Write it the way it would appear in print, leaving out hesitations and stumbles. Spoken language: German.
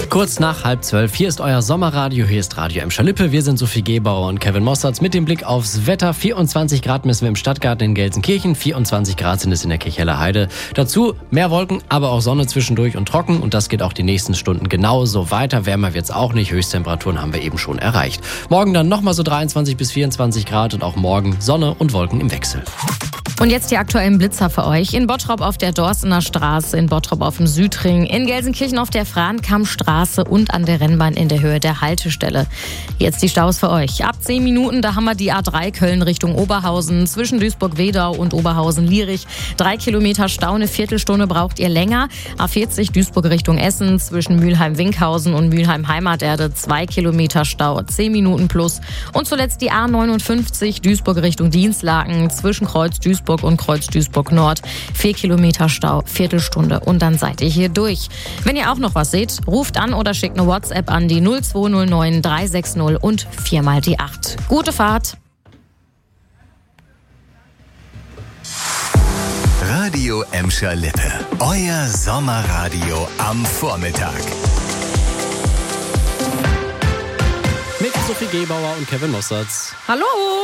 Kurz nach 11:30, hier ist euer Sommerradio, hier ist Radio Emscher Lippe. Wir sind Sophie Gebauer und Kevin Mossertz mit dem Blick aufs Wetter. 24 Grad messen wir im Stadtgarten in Gelsenkirchen, 24 Grad sind es in der Kirchheller Heide. Dazu mehr Wolken, aber auch Sonne zwischendurch und trocken und das geht auch die nächsten Stunden genauso weiter. Wärmer wird's auch nicht, Höchsttemperaturen haben wir eben schon erreicht. Morgen dann nochmal so 23 bis 24 Grad und auch morgen Sonne und Wolken im Wechsel. Und jetzt die aktuellen Blitzer für euch. In Bottrop auf der Dorstener Straße, in Bottrop auf dem Südring, in Gelsenkirchen auf der Frahnkammstraße und an der Rennbahn in der Höhe der Haltestelle. Jetzt die Staus für euch. Ab 10 Minuten, da haben wir die A3 Köln Richtung Oberhausen, zwischen Duisburg-Wedau und Oberhausen-Lierich. 3 Kilometer Stau, eine Viertelstunde braucht ihr länger. A40 Duisburg Richtung Essen, zwischen Mülheim-Winkhausen und Mülheim-Heimaterde. 2 Kilometer Stau, 10 Minuten plus. Und zuletzt die A59 Duisburg Richtung Dienstlaken, zwischen Kreuz Duisburg und Kreuz Duisburg Nord. 4 Kilometer Stau, Viertelstunde und dann seid ihr hier durch. Wenn ihr auch noch was seht, ruft an oder schickt eine WhatsApp an die 0209 360 und 4 mal die 8. Gute Fahrt! Radio Emscher Lippe. Euer Sommerradio am Vormittag. Mit Sophie Gebauer und Kevin Mossertz. Hallo!